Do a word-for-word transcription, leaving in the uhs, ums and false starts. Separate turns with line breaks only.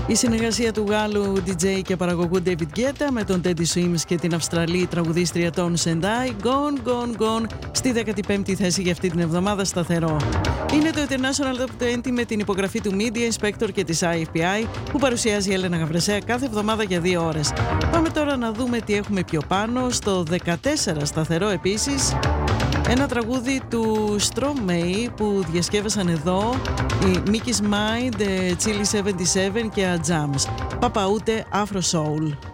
Η συνεργασία του Γάλλου ντι τζέι και παραγωγού David Guetta με τον Teddy Swims και την Αυστραλή τραγουδίστρια Tone Sendai, Gone, Gone, Gone, στη δέκατη πέμπτη θέση για αυτή την εβδομάδα σταθερό. Είναι το International Top είκοσι με την υπογραφή του Media Inspector και της άι εφ πι άι που παρουσιάζει η Έλενα Γαβρεσέα κάθε εβδομάδα για δύο ώρες. Πάμε τώρα να δούμε τι έχουμε πιο πάνω. Στο δεκατέσσερα σταθερό επίσης ένα τραγούδι του Stromae που διασκεύασαν εδώ η Mickey's Mind, Chili εβδομήντα επτά και A Jams. Παπαούτε Afro Soul.